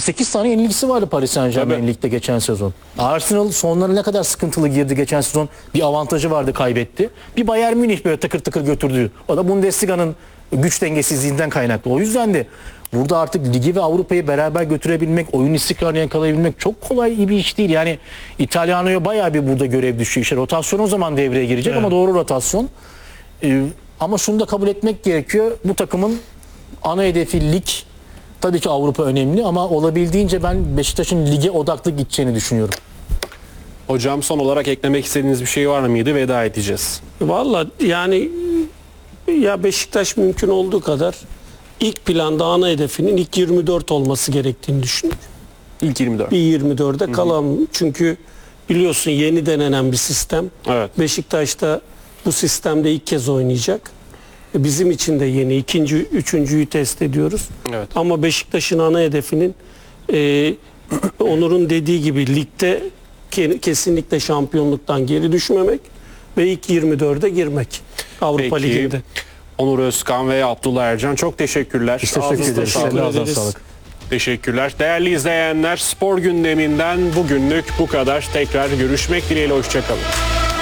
8 tane yenilgisi vardı Paris Saint-Germain ligde geçen sezon. Arsenal sonlara ne kadar sıkıntılı girdi geçen sezon. Bir avantajı vardı, kaybetti. Bir Bayern Münih böyle takır takır götürdü. O da Bundesliga'nın güç dengesizliğinden kaynaklı. O yüzden de burada artık ligi ve Avrupa'yı beraber götürebilmek, oyun istikrarını yakalayabilmek çok kolay bir iş değil. Yani İtalyano'ya bayağı bir burada görev düşüyor. İşte rotasyon o zaman devreye girecek ama doğru rotasyon. Ama şunu da kabul etmek gerekiyor. Bu takımın ana hedefi lig. Tabii ki Avrupa önemli ama olabildiğince ben Beşiktaş'ın lige odaklı gideceğini düşünüyorum. Hocam son olarak eklemek istediğiniz bir şey var mıydı? Veda edeceğiz. Vallahi yani ya Beşiktaş mümkün olduğu kadar ilk planda ana hedefinin ilk 24 olması gerektiğini düşünüyorum. İlk 24. Bir 24'e kalan, çünkü biliyorsun yeni denenen bir sistem. Evet. Beşiktaş'ta bu sistemde ilk kez oynayacak. Bizim için de yeni, ikinci, üçüncüyü test ediyoruz. Evet. Ama Beşiktaş'ın ana hedefinin Onur'un dediği gibi ligde kesinlikle şampiyonluktan geri düşmemek ve ilk 24'e girmek Avrupa Peki. Ligi'nde. Onur Özkan ve Abdullah Ercan çok teşekkürler. Biz teşekkür Ağzınıza ederiz. sağlık. Ağzına ederiz. sağlık. Teşekkürler. Değerli izleyenler, spor gündeminden bugünlük bu kadar. Tekrar görüşmek dileğiyle. Hoşça kalın.